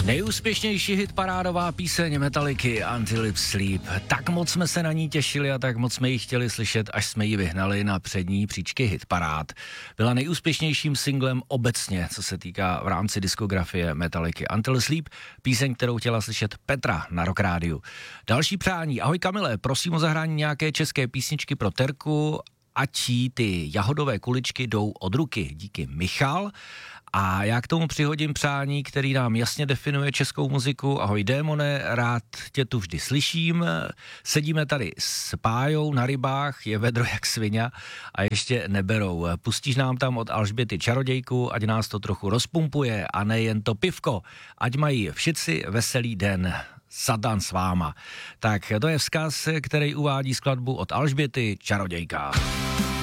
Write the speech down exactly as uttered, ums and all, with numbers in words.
Nejúspěšnější hitparádová píseň Metallicy Until It Sleep. Tak moc jsme se na ní těšili a tak moc jsme ji chtěli slyšet, až jsme ji vyhnali na přední příčky hitparád. Byla nejúspěšnějším singlem obecně, co se týká v rámci diskografie Metallicy Until It Sleep, píseň, kterou chtěla slyšet Petra na Rock Rádiu. Další přání. Ahoj Kamile, prosím o zahrání nějaké české písničky pro Terku, ať jí ty jahodové kuličky jdou od ruky. Díky, Michal. A já k tomu přihodím přání, který nám jasně definuje českou muziku. Ahoj démone, rád tě tu vždy slyším. Sedíme tady s Pájou na rybách, je vedro jak svině a ještě neberou. Pustíš nám tam od Alžběty čarodějku, ať nás to trochu rozpumpuje a nejen to pivko. Ať mají všichni veselý den. Satan s váma. Tak to je vzkaz, který uvádí skladbu od Alžběty čarodějka.